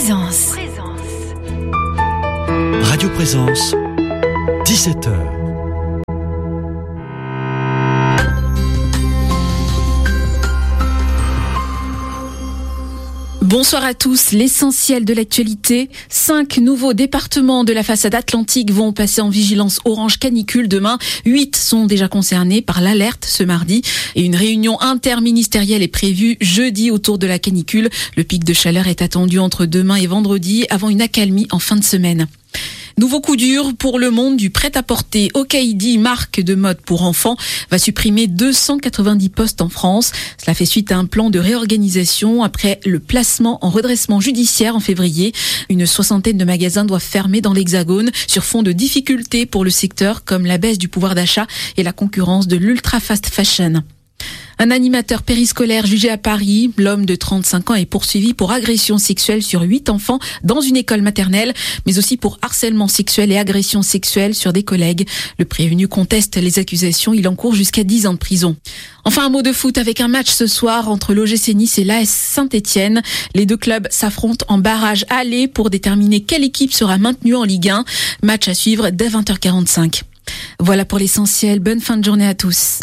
Présence. Radio Présence, 17h. Bonsoir à tous. L'essentiel de l'actualité. 5 nouveaux départements de la façade atlantique vont passer en vigilance orange canicule demain. 8 sont déjà concernés par l'alerte ce mardi. Et une réunion interministérielle est prévue jeudi autour de la canicule. Le pic de chaleur est attendu entre demain et vendredi avant une accalmie en fin de semaine. Nouveau coup dur pour le monde du prêt-à-porter. Okaïdi, marque de mode pour enfants, va supprimer 290 postes en France. Cela fait suite à un plan de réorganisation après le placement en redressement judiciaire en février. Une soixantaine de magasins doivent fermer dans l'Hexagone sur fond de difficultés pour le secteur comme la baisse du pouvoir d'achat et la concurrence de l'ultra-fast fashion. Un animateur périscolaire jugé à Paris, l'homme de 35 ans est poursuivi pour agression sexuelle sur 8 enfants dans une école maternelle, mais aussi pour harcèlement sexuel et agression sexuelle sur des collègues. Le prévenu conteste les accusations, il encourt jusqu'à 10 ans de prison. Enfin, un mot de foot avec un match ce soir entre l'OGC Nice et l'AS Saint-Etienne. Les deux clubs s'affrontent en barrage aller pour déterminer quelle équipe sera maintenue en Ligue 1. Match à suivre dès 20h45. Voilà pour l'essentiel. Bonne fin de journée à tous.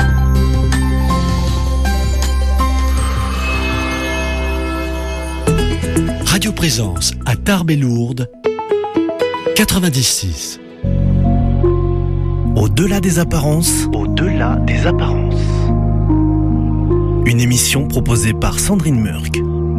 Radio Présence à Tarbes-et-Lourdes, 96. Au-delà des apparences. Au-delà des apparences. Une émission proposée par Sandrine Murk.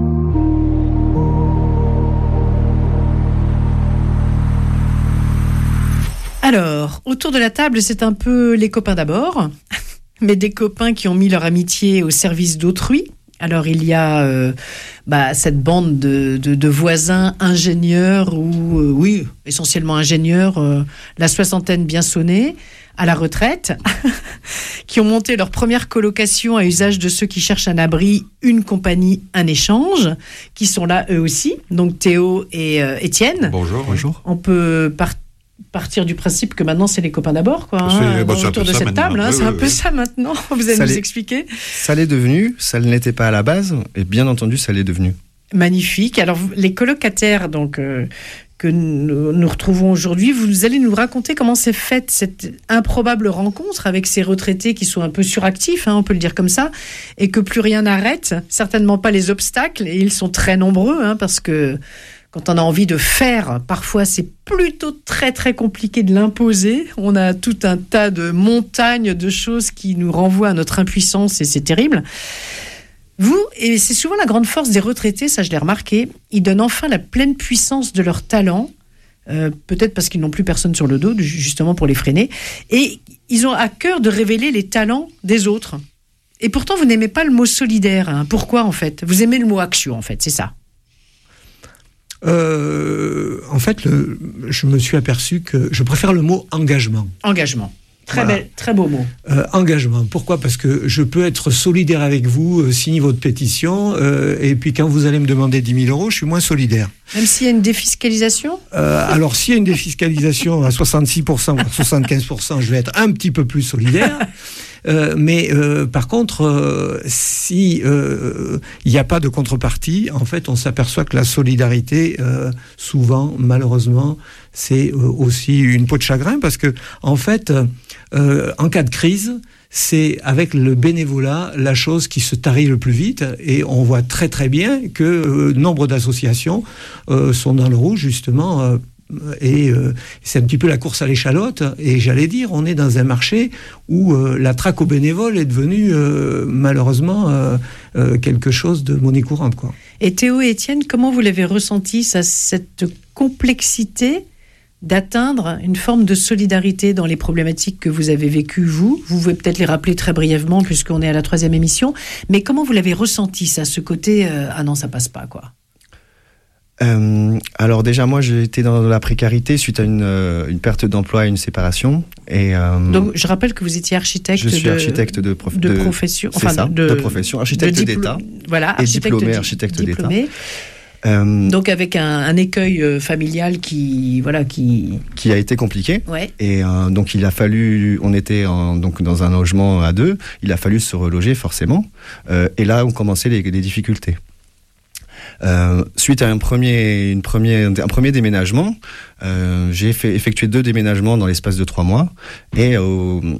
Alors, autour de la table, c'est un peu les copains d'abord, mais des copains qui ont mis leur amitié au service d'autrui. Alors, il y a cette bande de voisins ingénieurs, ou essentiellement ingénieurs, la soixantaine bien sonnée, à la retraite, qui ont monté leur première colocation à usage de ceux qui cherchent un abri, une compagnie, un échange, qui sont là eux aussi, donc Théo et Étienne. Bonjour. On peut partir du principe que maintenant c'est les copains d'abord, quoi, autour de cette table, c'est un peu ça maintenant. Vous allez nous expliquer. Ça l'est devenu, ça ne l'était pas à la base, et bien entendu ça l'est devenu. Magnifique. Alors les colocataires donc que nous retrouvons aujourd'hui, vous allez nous raconter comment s'est faite cette improbable rencontre avec ces retraités qui sont un peu suractifs, on peut le dire comme ça, et que plus rien n'arrête, certainement pas les obstacles, et ils sont très nombreux, parce que quand on a envie de faire, parfois c'est plutôt très très compliqué de l'imposer. On a tout un tas de montagnes de choses qui nous renvoient à notre impuissance et c'est terrible. Vous, et c'est souvent la grande force des retraités, ça je l'ai remarqué, ils donnent enfin la pleine puissance de leur talent, peut-être parce qu'ils n'ont plus personne sur le dos, justement pour les freiner, et ils ont à cœur de révéler les talents des autres. Et pourtant vous n'aimez pas le mot solidaire. Pourquoi en fait ? Vous aimez le mot action en fait, c'est ça ? En fait, je me suis aperçu que je préfère le mot engagement. Engagement. Très beau mot. Engagement. Pourquoi ? Parce que je peux être solidaire avec vous, signer votre pétition, et puis quand vous allez me demander 10 000 €, je suis moins solidaire. Même s'il y a une défiscalisation ? Alors, s'il y a une défiscalisation à 66% ou à 75%, je vais être un petit peu plus solidaire. Mais par contre, si il n'y a pas de contrepartie, en fait, on s'aperçoit que la solidarité, souvent, malheureusement, c'est aussi une peau de chagrin parce que, en fait, en cas de crise, c'est avec le bénévolat la chose qui se tarit le plus vite et on voit très très bien que nombre d'associations sont dans le rouge justement. Et c'est un petit peu la course à l'échalote et j'allais dire on est dans un marché où la traque aux bénévoles est devenue malheureusement quelque chose de monnaie courante, quoi. Et Théo et Étienne, comment vous l'avez ressenti cette complexité d'atteindre une forme de solidarité dans les problématiques que vous avez vécues, vous pouvez peut-être les rappeler très brièvement puisqu'on est à la 3e émission, mais comment vous l'avez ressenti ça, ce côté ah non ça passe pas, quoi. Alors déjà moi j'ai été dans la précarité suite à une perte d'emploi et une séparation et donc je rappelle que vous étiez architecte. Je suis architecte de profession, de profession, architecte d'État, voilà, et diplômé architecte d'État. Donc avec un écueil familial qui a été compliqué. Ouais. Et donc il a fallu, on était donc dans un logement à deux, il a fallu se reloger forcément. Et là ont commencé les difficultés. Suite à un premier déménagement, j'ai effectué 2 déménagements dans l'espace de 3 mois. Et